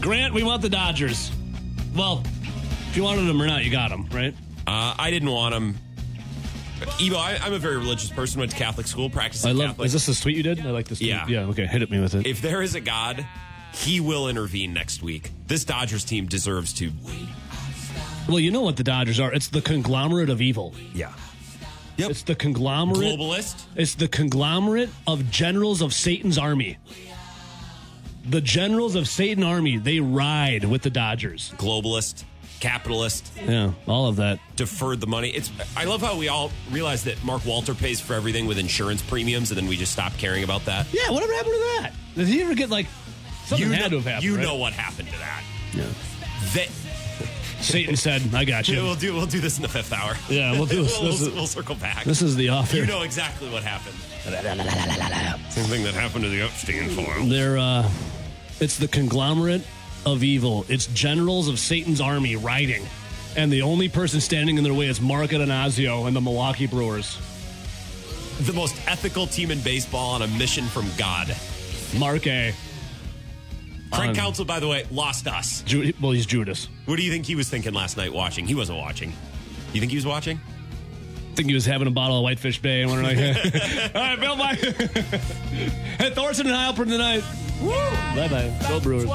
Grant, we want the Dodgers. Well, if you wanted them or not, you got them, right? I didn't want them. Evo, I'm a very religious person. Went to Catholic school, practicing Catholic. Is this the tweet you did? I like this tweet. Yeah. Yeah, okay, hit me with it. If there is a God, he will intervene next week. This Dodgers team deserves to. Well, you know what the Dodgers are. It's the conglomerate of evil. Yeah. Yep. It's the conglomerate. Globalist. It's the conglomerate of generals of Satan's army. The generals of Satan's army, they ride with the Dodgers. Globalist. Capitalist. Yeah, all of that. Deferred the money. I love how we all realize that Mark Walter pays for everything with insurance premiums, and then we just stop caring about that. Yeah, whatever happened to that? Did he ever get, something had to have happened, You right? know what happened to that. Yeah. Satan said, I got you. We'll do this in the fifth hour. Yeah, we'll do this. We'll circle back. This is the offer. You know exactly what happened. Same thing that happened to the Epstein file. It's the conglomerate of evil. It's generals of Satan's army riding. And the only person standing in their way is Mark Atanasio and the Milwaukee Brewers. The most ethical team in baseball on a mission from God. Mark A. Frank Council, by the way, lost us. He's Judas. What do you think he was thinking last night watching? He wasn't watching. You think he was watching? I think he was having a bottle of Whitefish Bay and wondering, all right, Bill, bye. Hey, Thorson and Heilprin tonight. Woo! Bye-bye. Go Brewers.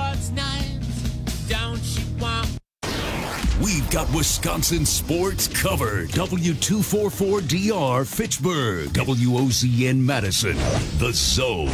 We've got Wisconsin sports covered. W244DR Fitchburg. WOCN Madison. The Zone.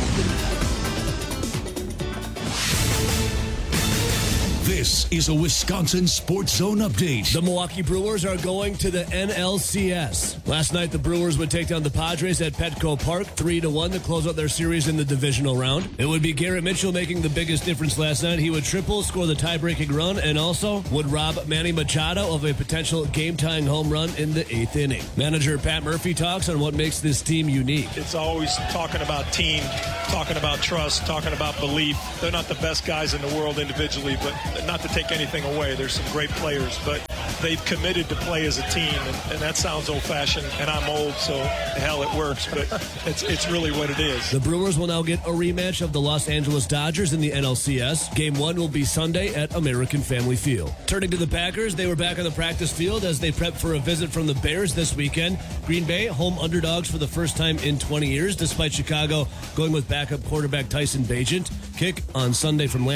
This is a Wisconsin Sports Zone update. The Milwaukee Brewers are going to the NLCS. Last night, the Brewers would take down the Padres at Petco Park 3-1 to close out their series in the divisional round. It would be Garrett Mitchell making the biggest difference last night. He would triple, score the tie-breaking run, and also would rob Manny Machado of a potential game-tying home run in the 8th inning. Manager Pat Murphy talks on what makes this team unique. It's always talking about team, talking about trust, talking about belief. They're not the best guys in the world individually, but not to take anything away. There's some great players, but they've committed to play as a team, and that sounds old-fashioned, and I'm old, so hell, it works, but it's really what it is. The Brewers will now get a rematch of the Los Angeles Dodgers in the NLCS. Game 1 will be Sunday at American Family Field. Turning to the Packers, they were back on the practice field as they prep for a visit from the Bears this weekend. Green Bay, home underdogs for the first time in 20 years, despite Chicago going with backup quarterback Tyson Bagent. Kick on Sunday from